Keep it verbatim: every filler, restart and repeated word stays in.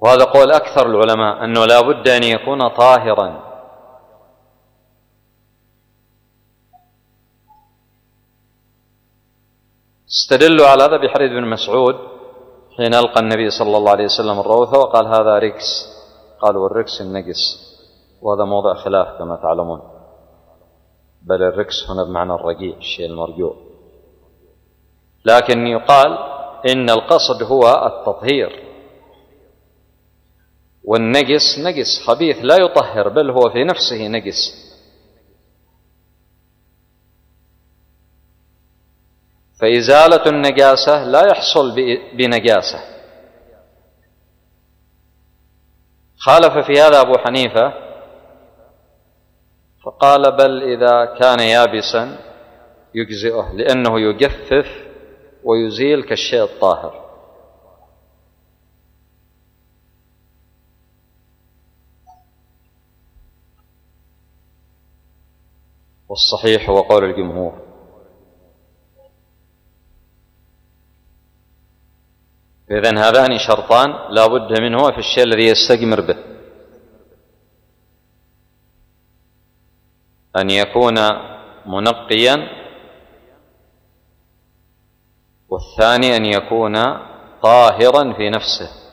وهذا قول أكثر العلماء أنه لا بد أن يكون طاهرا. استدلوا على هذا بحديث ابن مسعود حين ألقى النبي صلى الله عليه وسلم الروثة وقال هذا ركس، قالوا والركس النجس، وهذا موضع خلاف كما تعلمون، بل الركس هنا بمعنى الرقيع، الشيء المرجوع، لكن يقال إن القصد هو التطهير، والنجس نجس خبيث لا يطهر بل هو في نفسه نجس. فإزالة النجاسة لا يحصل بنجاسة. خالف في هذا أبو حنيفة فقال بل إذا كان يابسا يجزئه، لأنه يجفف ويزيل كالشيء الطاهر. والصحيح هو قول الجمهور. إذن هذان شرطان لا بد منهما في الشيء الذي يستجمر به، أن يكون منقيا، والثاني أن يكون طاهرا في نفسه.